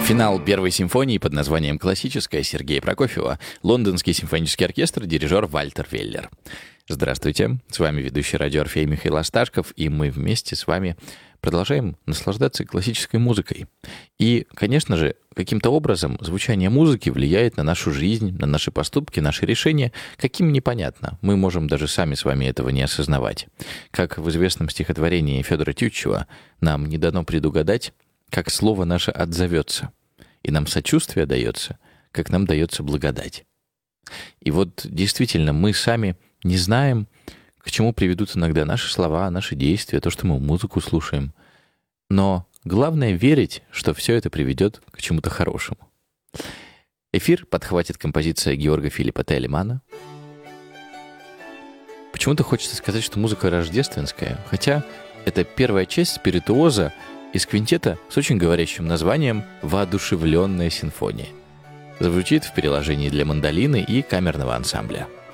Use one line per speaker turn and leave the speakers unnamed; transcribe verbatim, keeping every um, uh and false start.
Финал первой симфонии под названием «Классическая» Сергея Прокофьева, Лондонский симфонический оркестр, дирижер Вальтер Веллер. Здравствуйте, с вами ведущий радио Орфей Михаил Асташков, и мы вместе с вами продолжаем наслаждаться классической музыкой. И, конечно же, каким-то образом звучание музыки влияет на нашу жизнь, на наши поступки, наши решения, каким непонятно. Мы можем даже сами с вами этого не осознавать. Как в известном стихотворении Федора Тютчева «Нам не дано предугадать, как слово наше отзовется, и нам сочувствие дается, как нам дается благодать». И вот действительно мы сами не знаем, к чему приведут иногда наши слова, наши действия, то, что мы музыку слушаем. Но главное верить, что все это приведет к чему-то хорошему. Эфир подхватит композиция Георга Филиппа Телемана. Почему-то хочется сказать, что музыка рождественская, хотя это первая часть спиритуоза из квинтета с очень говорящим названием «Воодушевленная симфония». Звучит в переложении для мандолины и камерного ансамбля.